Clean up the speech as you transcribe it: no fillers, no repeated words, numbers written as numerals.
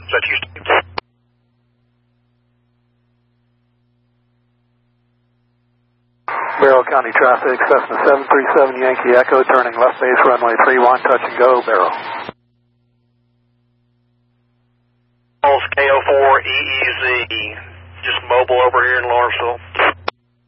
Is that you, Steve? Barrow County traffic, Cessna 737 Yankee Echo, turning left base runway 31, touch and go, Barrow. KO4 EEZ, just mobile over here in Lawrenceville.